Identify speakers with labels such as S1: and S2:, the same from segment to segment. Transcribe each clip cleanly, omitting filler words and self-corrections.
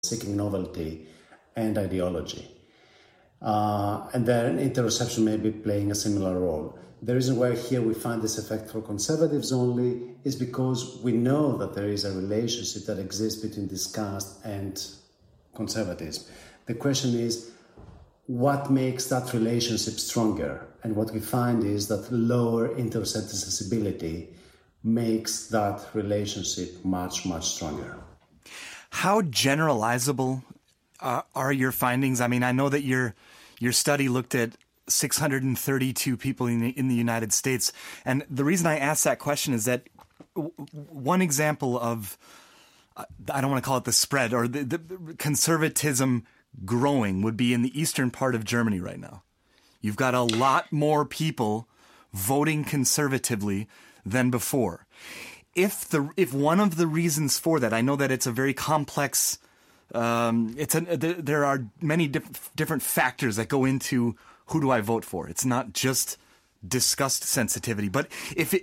S1: seeking novelty and ideology. And then interoception may be playing a similar role. The reason why here we find this effect for conservatives only is because we know that there is a relationship that exists between disgust and conservatism. The question is, what makes that relationship stronger? And what we find is that lower interoceptive sensibility makes that relationship much, much stronger.
S2: How generalizable are your findings? I mean, I know that your study looked at 632 people in the United States. And the reason I ask that question is that one example of, I don't want to call it the spread, or the conservatism growing would be in the eastern part of Germany right now. You've got a lot more people voting conservatively than before. If one of the reasons for that, I know that it's a very complex, there are many different factors that go into who do I vote for. It's not just disgust sensitivity, but if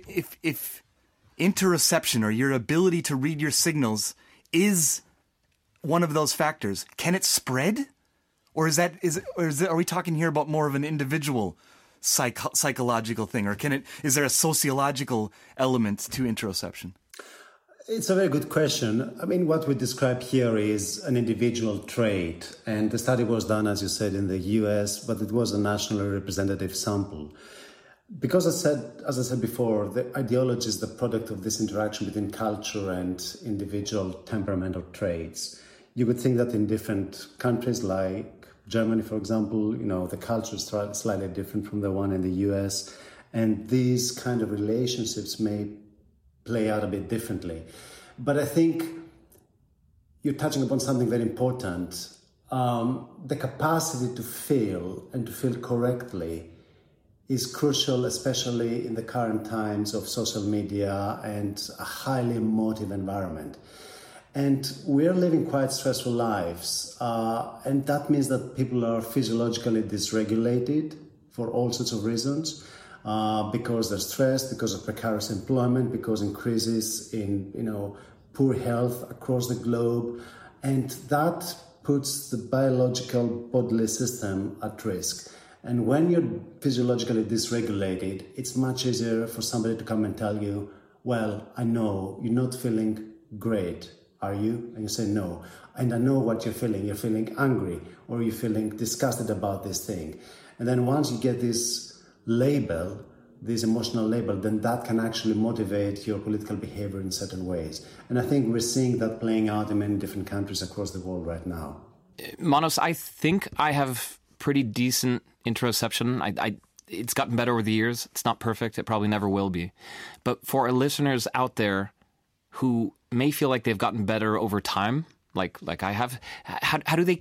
S2: interoception, or your ability to read your signals, is one of those factors, can it spread? Or are we talking here about more of an individual psychological thing, or is there a sociological element to interoception?
S1: It's a very good question. I mean, what we describe here is an individual trait, and the study was done, as you said, in the US, but it was a nationally representative sample. Because as I said before, the ideology is the product of this interaction between culture and individual temperamental traits. You would think that in different countries like Germany, for example, the culture is slightly different from the one in the US, and these kind of relationships may play out a bit differently. But I think you're touching upon something very important. The capacity to feel and to feel correctly is crucial, especially in the current times of social media and a highly emotive environment. And we're living quite stressful lives. And that means that people are physiologically dysregulated for all sorts of reasons. Because they're stressed, because of precarious employment, because increases in poor health across the globe, and that puts the biological bodily system at risk. And when you're physiologically dysregulated, it's much easier for somebody to come and tell you, well, I know you're not feeling great, are you? And you say no. And I know what you're feeling. You're feeling angry, or you're feeling disgusted about this thing. And then once you get this label, this emotional label, then that can actually motivate your political behavior in certain ways. And I think we're seeing that playing out in many different countries across the world right now.
S3: Manos, I think I have pretty decent interoception. It's gotten better over the years. It's not perfect. It probably never will be. But for our listeners out there who may feel like they've gotten better over time, like I have, how do they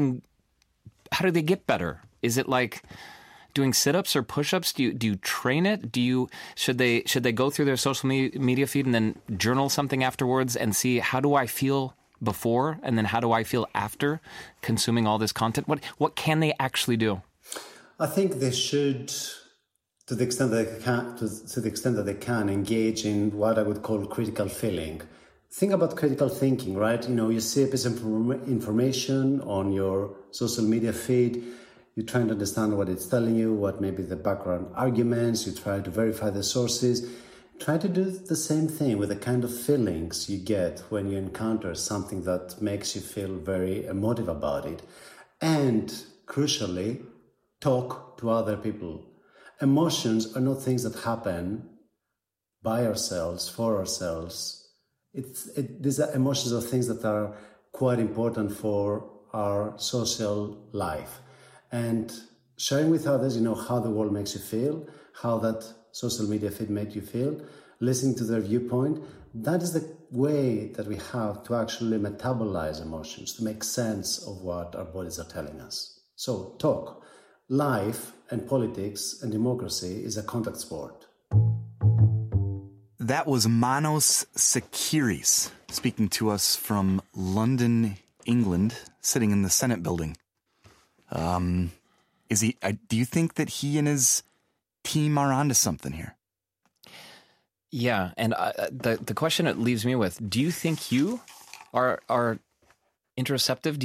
S3: get better? Is it like doing sit-ups or push-ups? Do you train it? Should they go through their social media feed and then journal something afterwards and see, how do I feel before, and then how do I feel after consuming all this content? What can they actually do?
S1: I think they should, to the extent that they can, engage in what I would call critical feeling. Think about critical thinking, right? You see a piece of information on your social media feed. You try to understand what it's telling you, what may be the background arguments. You try to verify the sources. Try to do the same thing with the kind of feelings you get when you encounter something that makes you feel very emotive about it. And crucially, talk to other people. Emotions are not things that happen by ourselves, for ourselves. These emotions are things that are quite important for our social life. And sharing with others, how the world makes you feel, how that social media feed made you feel, listening to their viewpoint, that is the way that we have to actually metabolize emotions, to make sense of what our bodies are telling us. So talk. Life and politics and democracy is a contact sport.
S2: That was Manos Sekiris speaking to us from London, England, sitting in the Senate building. Do you think that he and his team are onto something here?
S3: Yeah, and the question it leaves me with: do you think you are interoceptive?